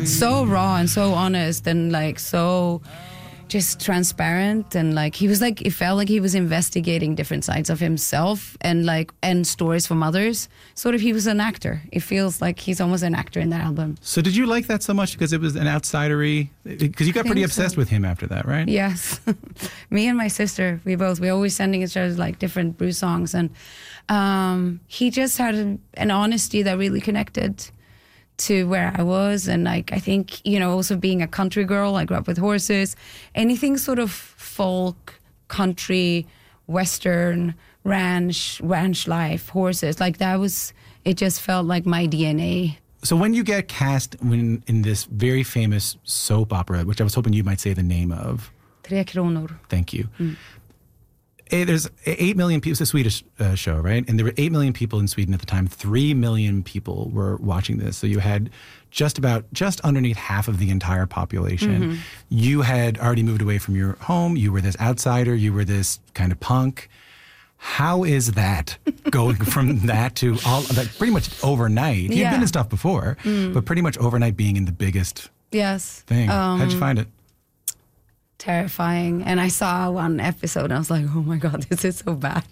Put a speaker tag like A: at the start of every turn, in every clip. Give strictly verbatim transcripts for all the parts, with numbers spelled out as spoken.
A: so raw and so honest and like so just transparent, and like he was like, it felt like he was investigating different sides of himself and like and stories from others. Sort of, he was an actor. It feels like he's almost an actor in that album.
B: So did you like that so much because it was an outsidery? Because you got pretty obsessed
A: so.
B: with him after that, right?
A: Yes. Me and my sister, we both, we always sending each other like different Bruce songs, and um, he just had a, an honesty that really connected to where I was. And like, I think, you know, also being a country girl, I grew up with horses, anything sort of folk, country, western, ranch, ranch life, horses, like that was, it just felt like my D N A.
B: So when you get cast when, in this very famous soap opera, which I was hoping you might say the name of.
A: Tre Kronor.
B: Thank you. Mm. There's eight million people. It's a Swedish uh, show, right? And there were eight million people in Sweden at the time. Three million people were watching this. So you had just about, just underneath half of the entire population. Mm-hmm. You had already moved away from your home. You were this outsider. You were this kind of punk. How is that going from that to all, like pretty much overnight? You've yeah. been in stuff before, mm. but pretty much overnight being in the biggest
A: yes.
B: thing.
A: Um,
B: How'd you find it?
A: Terrifying. And I saw one episode and I was like, oh my God, this is so bad.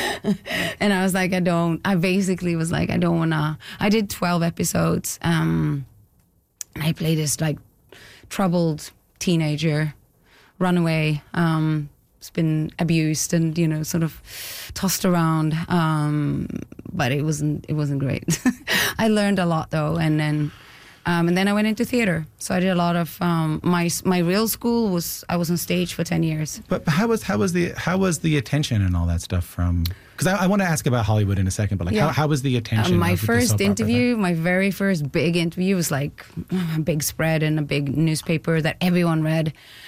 A: And I was like, I don't, I basically was like, I don't want to, I did twelve episodes. Um, and I played this like troubled teenager, runaway, um, has been abused and, you know, sort of tossed around. Um, but it wasn't, it wasn't great. I learned a lot though. And then, Um, and then I went into theater. So I did a lot of um, my my real school was I was on stage for ten years.
B: But how was how was the how was the attention and all that stuff from? Because I, I want to ask about Hollywood in a second, but like yeah. how how was the attention?
A: Uh, my
B: of
A: first
B: the
A: interview, my very first big interview was like a big spread in a big newspaper that everyone read.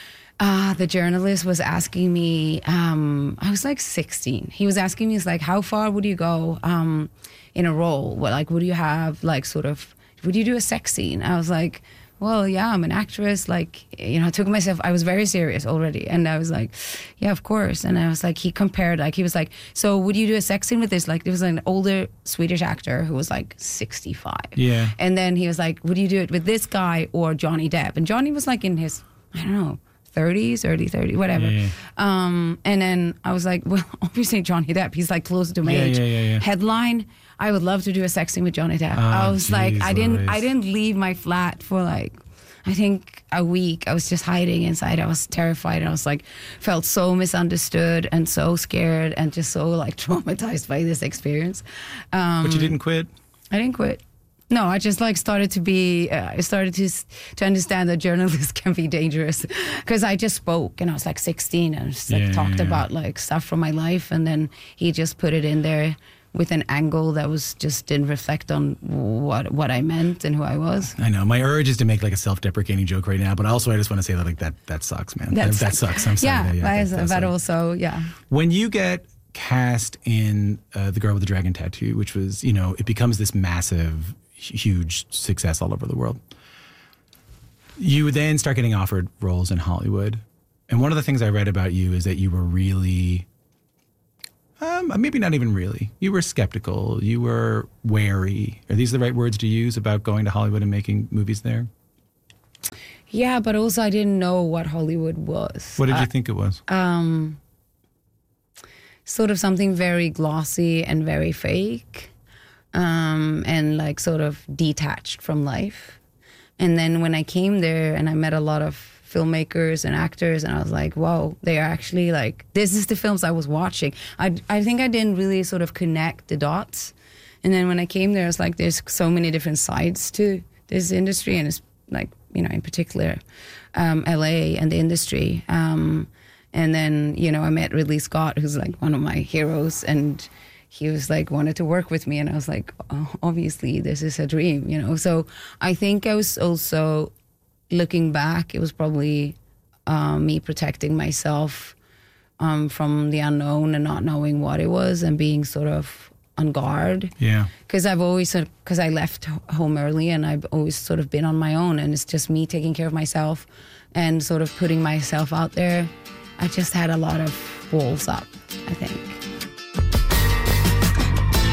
A: Uh, the journalist was asking me. Um, I was like sixteen. He was asking me, "He's like, how far would you go um, in a role? What like would you have like sort of?" Would you do a sex scene? I was like, well, yeah, I'm an actress. Like, you know, I took myself, I was very serious already. And I was like, yeah, of course. And I was like, he compared, like, he was like, so would you do a sex scene with this? Like, there was an older Swedish actor who was like sixty-five.
B: Yeah.
A: And then he was like, would you do it with this guy or Johnny Depp? And Johnny was like in his, I don't know, thirties, early thirties, whatever. Yeah, yeah. Um, and then I was like, well, obviously Johnny Depp, he's like close to my
B: yeah,
A: age.
B: Yeah, yeah, yeah.
A: Headline, I would love to do a sex scene with Johnny Depp.
B: Oh,
A: I was
B: geez,
A: like, I didn't,
B: Louise.
A: I didn't leave my flat for like, I think a week. I was just hiding inside. I was terrified. I was like, felt so misunderstood and so scared and just so like traumatized by this experience. Um,
B: but you didn't quit?
A: I didn't quit. No, I just like started to be, uh, I started to to understand that journalists can be dangerous because I just spoke and I was like sixteen and just like
B: yeah,
A: talked
B: yeah, yeah.
A: about like stuff from my life, and then he just put it in there with an angle that was just didn't reflect on what what I meant and who I was.
B: I know. My urge is to make like a self-deprecating joke right now, but also I just want to say that like that that sucks, man. That, that sucks. I'm sorry.
A: Yeah,
B: that, yeah
A: that,
B: that,
A: but also, yeah.
B: When you get cast in uh, The Girl with the Dragon Tattoo, which was, you know, it becomes this massive, huge success all over the world. You then start getting offered roles in Hollywood. And one of the things I read about you is that you were really, um, maybe not even really, you were skeptical, you were wary. Are these the right words to use about going to Hollywood and making movies there?
A: Yeah, but also I didn't know what Hollywood was.
B: What did
A: uh,
B: you think it was?
A: Um, sort of something very glossy and very fake. Um, and like sort of detached from life. And then when I came there and I met a lot of filmmakers and actors, and I was like, whoa, they are actually like, this is the films I was watching. I, I think I didn't really sort of connect the dots. And then when I came there, it's like, there's so many different sides to this industry. And it's like, you know, in particular, um, L A and the industry. Um, and then, you know, I met Ridley Scott, who's like one of my heroes, and he was like, wanted to work with me. And I was like, oh, obviously this is a dream, you know? So I think I was also, looking back, it was probably um, me protecting myself um, from the unknown and not knowing what it was and being sort of on guard.
B: Yeah.
A: Because I've always, because I left home early and I've always sort of been on my own, and it's just me taking care of myself and sort of putting myself out there. I just had a lot of walls up, I think.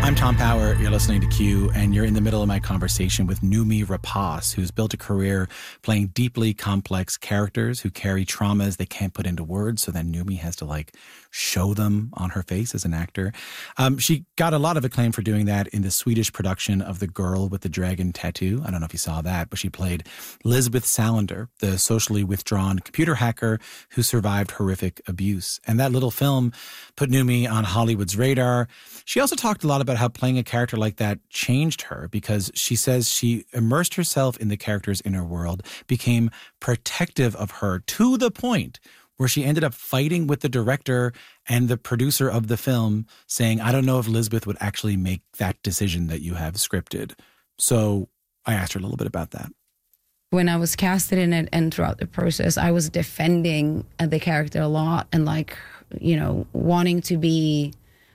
B: I'm Tom Power. You're listening to Q, and you're in the middle of my conversation with Noomi Rapace, who's built a career playing deeply complex characters who carry traumas they can't put into words. So then Noomi has to like show them on her face as an actor. Um, she got a lot of acclaim for doing that in the Swedish production of The Girl with the Dragon Tattoo. I don't know if you saw that, but she played Lisbeth Salander, the socially withdrawn computer hacker who survived horrific abuse. And that little film put Noomi on Hollywood's radar. She also talked a lot about how playing a character like that changed her, because she says she immersed herself in the character's inner world, became protective of her to the point where she ended up fighting with the director and the producer of the film, saying, I don't know if Lisbeth would actually make that decision that you have scripted. So I asked her a little bit about that.
A: When I was casted in it and throughout the process, I was defending the character a lot and like, you know, wanting to be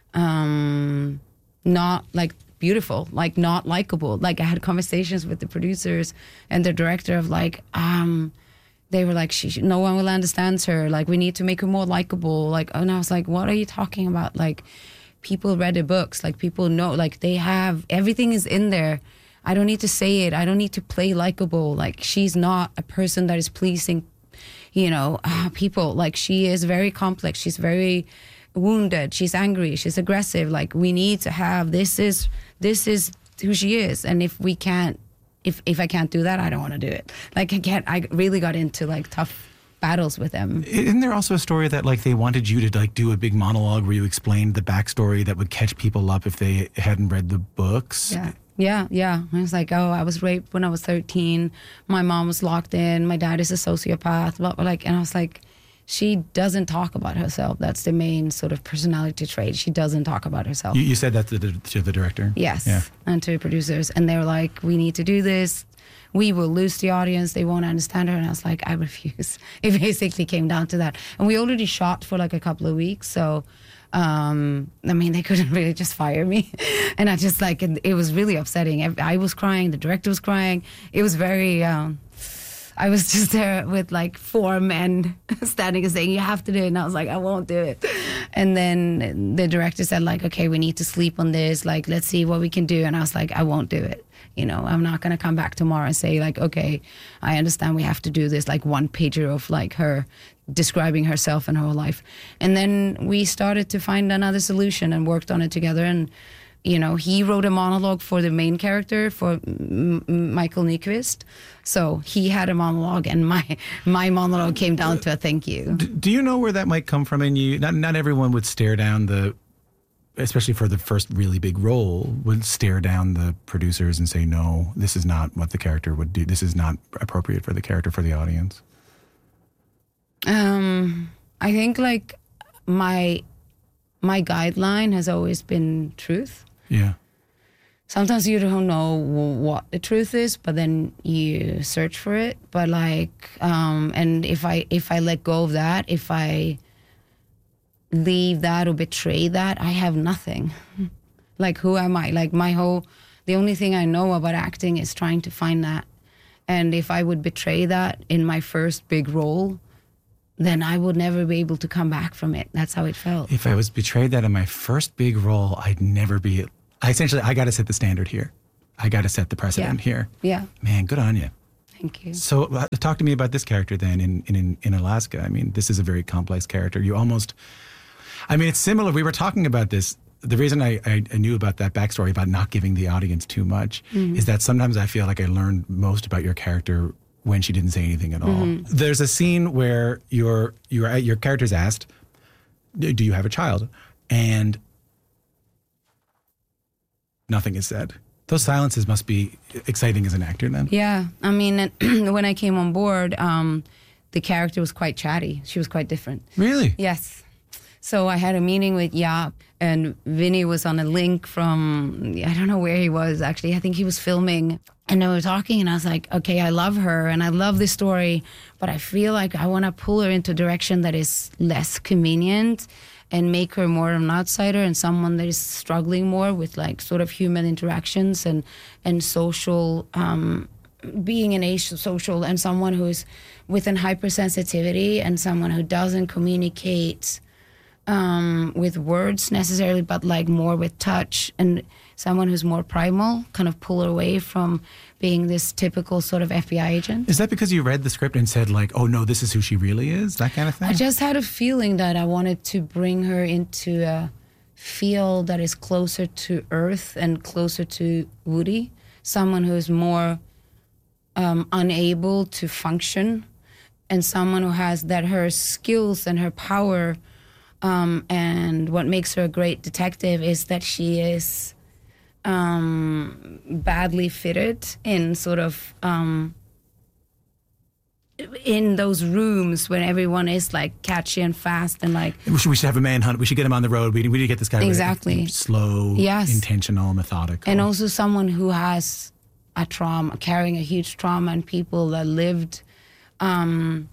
A: um, not like beautiful, like not likable. Like I had conversations with the producers and the director of like, um, they were like, she, no one will understand her. Like, we need to make her more likable. Like, and I was like, what are you talking about? Like, people read the books. Like, people know. Like, they have, everything is in there. I don't need to say it. I don't need to play likable. Like, she's not a person that is pleasing, you know, uh, people. Like, she is very complex. She's very wounded. She's angry. She's aggressive. Like, we need to have, this is, this is who she is. And if we can't, If if I can't do that, I don't want to do it. Like I can't. I really got into like tough battles with them.
B: Isn't there also a story that like they wanted you to like do a big monologue where you explained the backstory that would catch people up if they hadn't read the books?
A: Yeah, yeah, yeah. I was like, oh, I was raped when I was thirteen. My mom was locked in. My dad is a sociopath. But like, and I was like, she doesn't talk about herself. That's the main sort of personality trait. She doesn't talk about herself.
B: You, you said that to the, to the director?
A: Yes,
B: yeah.
A: And to the producers. And they were like, we need to do this. We will lose the audience. They won't understand her. And I was like, I refuse. It basically came down to that. And we already shot for like a couple of weeks. So, um, I mean, they couldn't really just fire me. And I just like, it, it was really upsetting. I, I was crying. The director was crying. It was very... Um, I was just there with like four men standing and saying, you have to do it. And I was like, I won't do it. And then the director said like, okay, we need to sleep on this. Like, let's see what we can do. And I was like, I won't do it. You know, I'm not going to come back tomorrow and say like, okay, I understand we have to do this. Like one pager of like her describing herself and her whole life. And then we started to find another solution and worked on it together. And you know, he wrote a monologue for the main character, for M- Michael Nyqvist. So he had a monologue, and my my monologue came down to a thank you.
B: D- do you know where that might come from? And you, not not everyone would stare down the, especially for the first really big role, would stare down the producers and say, no, this is not what the character would do. This is not appropriate for the character, for the audience.
A: Um, I think like my my guideline has always been truth.
B: Yeah.
A: Sometimes you don't know what the truth is, but then you search for it. But like, um, and if I if I let go of that, if I leave that or betray that, I have nothing. Like, who am I? Like my whole, the only thing I know about acting is trying to find that. And if I would betray that in my first big role, then I would never be able to come back from it. That's how it felt.
B: If I was betrayed that in my first big role, I'd never be... I essentially, I got to set the standard here. I got to set the precedent
A: yeah.
B: here.
A: Yeah.
B: Man, good on you.
A: Thank you.
B: So uh, talk to me about this character then in, in, in Alaska. I mean, this is a very complex character. You almost... I mean, it's similar. We were talking about this. The reason I, I, I knew about that backstory, about not giving the audience too much, mm-hmm. is that sometimes I feel like I learned most about your character when she didn't say anything at all. Mm-hmm. There's a scene where your your your character's asked, "Do you have a child?" And nothing is said. Those silences must be exciting as an actor then.
A: Yeah, I mean, when I came on board, um, the character was quite chatty. She was quite different.
B: Really?
A: Yes. So I had a meeting with Jaap, and Vinny was on a link from, I don't know where he was actually. I think he was filming. And they were talking, and I was like, okay, I love her, and I love this story, but I feel like I want to pull her into a direction that is less convenient and make her more of an outsider and someone that is struggling more with like sort of human interactions and, and social, um, being an asocial, and someone who's with an hypersensitivity and someone who doesn't communicate um, with words necessarily, but like more with touch, and someone who's more primal, kind of pull her away from being this typical sort of F B I agent.
B: Is that because you read the script and said like, oh no, this is who she really is? That kind of thing?
A: I just had a feeling that I wanted to bring her into a field that is closer to Earth and closer to Woody. Someone who is more um, unable to function, and someone who has that her skills and her power um, and what makes her a great detective is that she is um, badly fitted in sort of um, in those rooms when everyone is like catchy and fast and like
B: we should, we should have a manhunt. We should get him on the road. We, we need to get this guy
A: exactly
B: really slow,
A: yes.
B: intentional, methodical,
A: and also someone who has a trauma, carrying a huge trauma, and people that lived, um,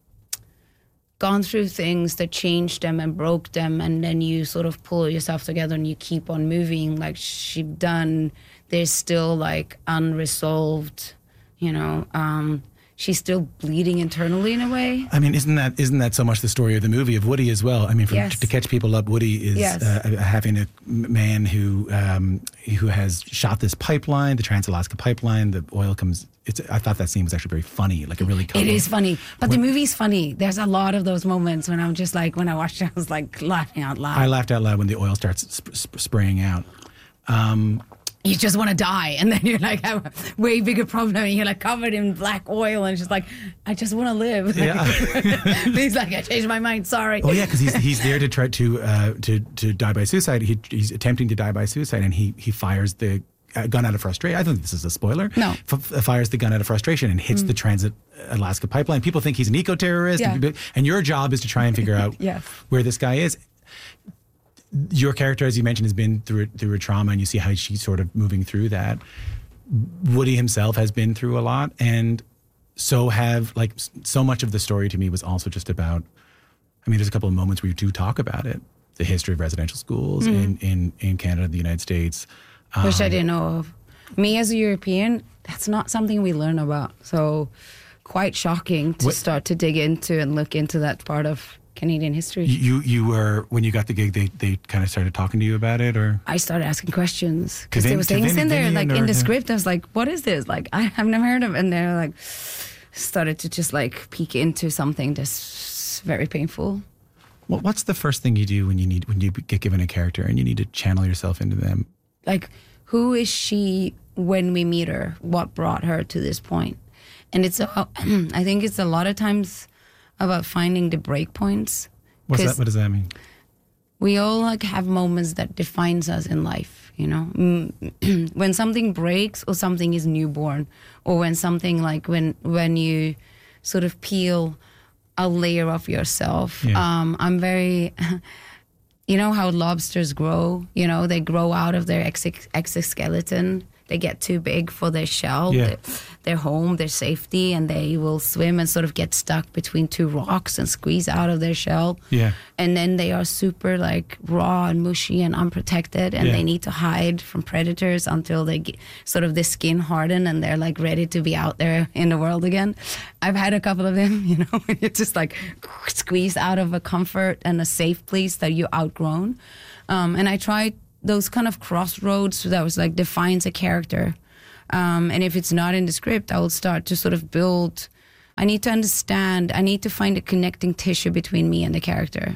A: gone through things that changed them and broke them, and then you sort of pull yourself together and you keep on moving. Like she's done, there's still like unresolved, you know. Um, she's still bleeding internally in a way.
B: I mean, isn't that isn't that so much the story of the movie of Woody as well? I mean, from,
A: yes.
B: to catch people up, Woody is
A: yes.
B: uh, having a man who um, who has shot this pipeline, the Trans-Alaska Pipeline. The oil comes. It's. I thought that scene was actually very funny, like a really.
A: It is funny, but
B: when,
A: the movie's funny. There's a lot of those moments when I'm just like, when I watched it, I was like laughing out loud.
B: I laughed out loud when the oil starts sp- sp- spraying out. Um,
A: You just want to die, and then you're like have a way bigger problem, and you're like covered in black oil, and it's just like, I just want to live.
B: Yeah.
A: He's like, I changed my mind. Sorry.
B: Oh yeah, because he's he's there to try to uh, to to die by suicide. He, he's attempting to die by suicide, and he he fires the uh, gun out of frustration. I don't think this is a spoiler.
A: No,
B: F- fires the gun out of frustration and hits mm. the Trans-Alaska Pipeline. People think he's an eco-terrorist,
A: yeah.
B: and, and your job is to try and figure out
A: yes.
B: where this guy is. Your character, as you mentioned, has been through through a trauma, and you see how she's sort of moving through that. Woody himself has been through a lot, and so have like so much of the story to me was also just about. I mean, there's a couple of moments where you do talk about it, the history of residential schools mm. in, in in Canada, the United States,
A: um, which I didn't know of. Me as a European, that's not something we learn about. So, quite shocking to what, start to dig into and look into that part of Canadian history.
B: You you were, when you got the gig, they, they kind of started talking to you about it, or?
A: I started asking questions because there was things in there, like in the script, I was like, what is this? Like, I have never heard of it. And they're like, started to just like peek into something that's very painful.
B: Well, what's the first thing you do when you need, when you get given a character and you need to channel yourself into them?
A: Like, who is she when we meet her? What brought her to this point? And it's, a, I think it's a lot of times about finding the break points.
B: What's that? What does that mean?
A: We all like have moments that defines us in life, you know. When something breaks or something is newborn, or when something like when when you sort of peel a layer of yourself. Yeah. Um, I'm very, you know how lobsters grow. You know, they grow out of their ex- exoskeleton. They get too big for their shell,
B: yeah.
A: their, their home, their safety, and they will swim and sort of get stuck between two rocks and squeeze out of their shell.
B: Yeah.
A: And then they are super like raw and mushy and unprotected, and yeah. they need to hide from predators until they get sort of the skin harden and they're like ready to be out there in the world again. I've had a couple of them, you know, when you're just like squeezed out of a comfort and a safe place that you outgrown. Um, and I tried those kind of crossroads that was like defines a character. Um, and if it's not in the script, I will start to sort of build. I need to understand, I need to find a connecting tissue between me and the character,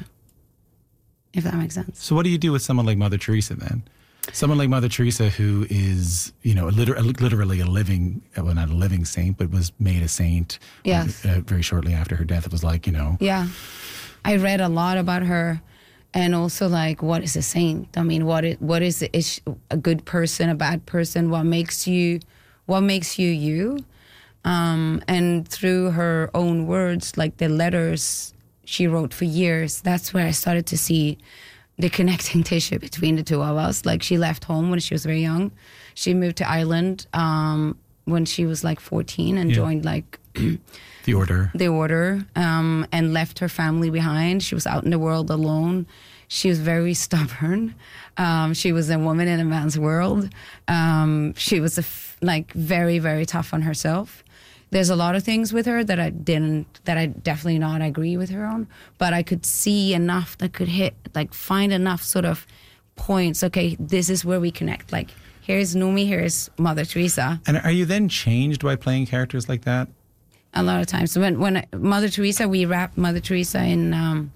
A: if that makes sense.
B: So what do you do with someone like Mother Teresa then? Someone like Mother Teresa who is, you know, liter- literally a living, well, not a living saint, but was made a saint
A: yes.
B: uh, very shortly after her death. It was like, you know.
A: Yeah. I read a lot about her. And also, like, what is a saint? I mean, what is what is, is a good person, a bad person? What makes you, what makes you you? Um, and through her own words, like the letters she wrote for years, that's where I started to see the connecting tissue between the two of us. Like, she left home when she was very young. She moved to Ireland um, when she was like fourteen and yeah. joined like
B: the order.
A: The order, um, and left her family behind. She was out in the world alone. She was very stubborn. Um, she was a woman in a man's world. Um, she was a f- like very, very tough on herself. there's a lot of things with her that I didn't, that I definitely not agree with her on, but I could see enough that could hit, like find enough sort of points. Okay, this is where we connect. Like, here's Noomi, here's Mother Teresa.
B: And are you then changed by playing characters like that?
A: A lot of times. When when I, Mother Teresa, we wrapped Mother Teresa in um,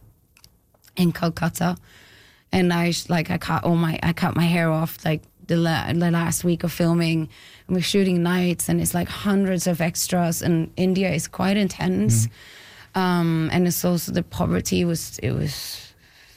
A: in Calcutta, and I like I cut all my I cut my hair off like the, la- the last week of filming. And we're shooting nights, and it's like hundreds of extras. And India is quite intense, mm-hmm. um, and it's also the poverty was it was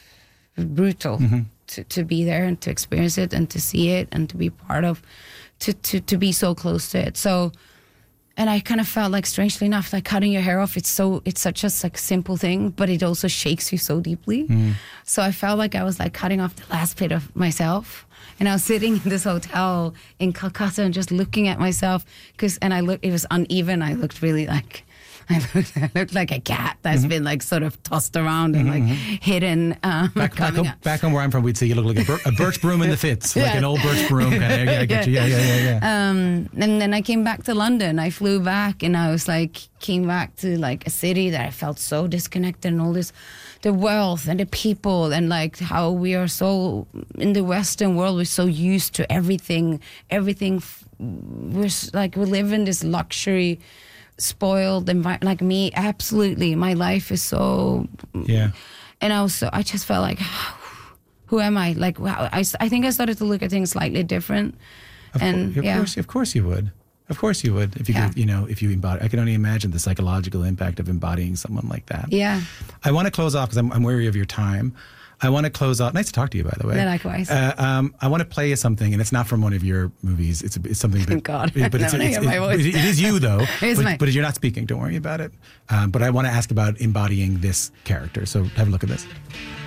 A: brutal mm-hmm. to to be there and to experience it and to see it and to be part of, to to to be so close to it. So. And I kind of felt like, strangely enough, like cutting your hair off, it's so it's such a like simple thing, but it also shakes you so deeply. Mm. So I felt like I was like cutting off the last bit of myself. And I was sitting in this hotel in Calcutta and just looking at myself. Cause, and I looked, it was uneven. I looked really like, I looked, I looked like a cat that's mm-hmm. been like sort of tossed around and like mm-hmm. hidden. Um,
B: back, back, home, back home where I'm from, we'd say you look like a, bir- a birch broom in the fits, yeah. like an old birch broom. Kind of, yeah, I get you. Yeah, yeah, yeah, yeah.
A: Um, and then I came back to London. I flew back and I was like, came back to like a city that I felt so disconnected and all this, the wealth and the people and like how we are so, in the Western world, we're so used to everything, everything. We're like, we live in this luxury, spoiled environment. Like me, absolutely. My life is so,
B: yeah.
A: And I was, so, I just felt like, who am I? Like, I, I think I started to look at things slightly different.
B: Of,
A: and
B: co- of
A: yeah.
B: course, of course you would. Of course you would. If you,
A: yeah.
B: could, you know, if you embody, I can only imagine the psychological impact of embodying someone like that.
A: Yeah.
B: I want to close off because I'm, I'm wary of your time. I want to close off. Nice to talk to you, by the way.
A: Yeah, likewise.
B: Uh, um, I want to play you something, and it's not from one of your movies. It's, it's something.
A: Thank God.
B: But it's,
A: no,
B: it's, it's,
A: my voice.
B: it, it is you, though.
A: It's
B: but,
A: my...
B: but you're not speaking. Don't worry about it. Um, but I want to ask about embodying this character. So have a look at this.